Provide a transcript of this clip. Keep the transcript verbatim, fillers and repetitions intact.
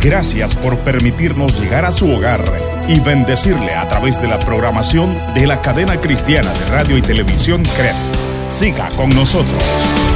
Gracias por permitirnos llegar a su hogar y bendecirle a través de la programación de la cadena cristiana de radio y televisión C R E P. Siga con nosotros.